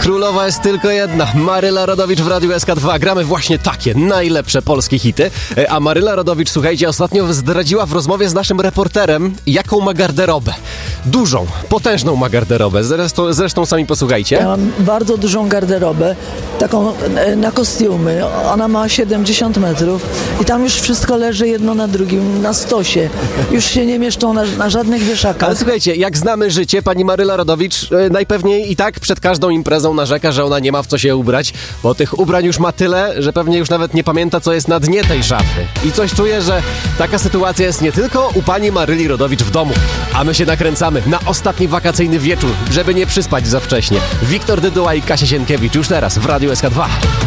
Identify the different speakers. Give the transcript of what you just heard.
Speaker 1: Królowa jest tylko jedna. Maryla Rodowicz w Radiu SK2. Gramy właśnie takie najlepsze polskie hity. A Maryla Rodowicz, słuchajcie, ostatnio zdradziła w rozmowie z naszym reporterem, jaką ma garderobę. Dużą, potężną ma garderobę. Zresztą sami posłuchajcie.
Speaker 2: Ja mam bardzo dużą garderobę, taką na kostiumy. Ona ma 70 metrów i tam już wszystko leży jedno na drugim, na stosie. Już się nie mieszczą na żadnych wieszakach.
Speaker 1: Ale słuchajcie, jak znamy życie, pani Maryla Rodowicz najpewniej i tak przed każdą imprezą narzeka, że ona nie ma w co się ubrać, bo tych ubrań już ma tyle, że pewnie już nawet nie pamięta, co jest na dnie tej szafy. I coś czuję, że taka sytuacja jest nie tylko u pani Maryli Rodowicz w domu, a my się nakręcamy na ostatni wakacyjny wieczór, żeby nie przyspać za wcześnie. Wiktor Dyduła i Kasia Sienkiewicz już teraz w Radiu SK2.